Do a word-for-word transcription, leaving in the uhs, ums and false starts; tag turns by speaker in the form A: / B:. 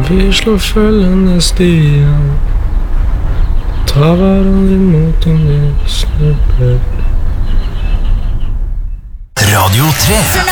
A: Vi slår følgende stier, tar hverandre imot om vi snubler.
B: Radio tre.